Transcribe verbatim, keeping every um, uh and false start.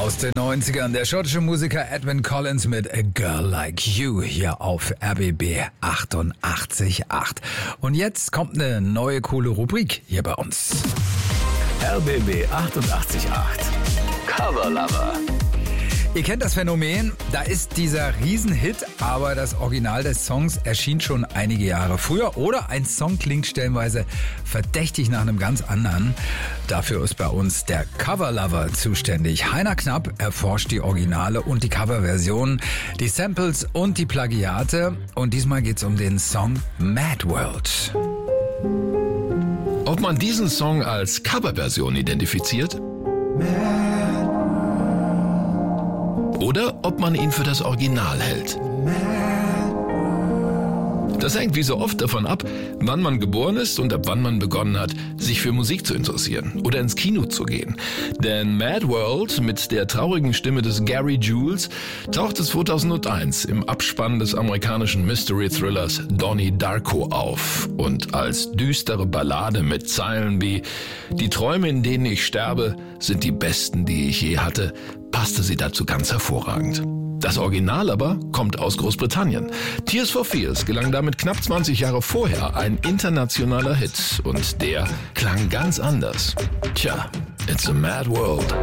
Aus den neunzigern, der schottische Musiker Edwyn Collins mit A Girl Like You hier auf R B B achtundachtzig Komma acht. Und jetzt kommt eine neue coole Rubrik hier bei uns. R B B achtundachtzig Komma acht Cover Lover. Ihr kennt das Phänomen, da ist dieser Riesenhit, aber das Original des Songs erschien schon einige Jahre früher oder ein Song klingt stellenweise verdächtig nach einem ganz anderen. Dafür ist bei uns der Cover Lover zuständig. Heiner Knapp erforscht die Originale und die Coverversionen, die Samples und die Plagiate. Und diesmal geht's um den Song Mad World. Ob man diesen Song als Coverversion identifiziert? Oder ob man ihn für das Original hält. Das hängt wie so oft davon ab, wann man geboren ist und ab wann man begonnen hat, sich für Musik zu interessieren oder ins Kino zu gehen. Denn Mad World mit der traurigen Stimme des Gary Jules tauchte zweitausendeins im Abspann des amerikanischen Mystery-Thrillers Donnie Darko auf. Und als düstere Ballade mit Zeilen wie „Die Träume, in denen ich sterbe, sind die besten, die ich je hatte“, passte sie dazu ganz hervorragend. Das Original aber kommt aus Großbritannien. Tears for Fears gelang damit knapp zwanzig Jahre vorher ein internationaler Hit und der klang ganz anders. Tja, it's a mad world.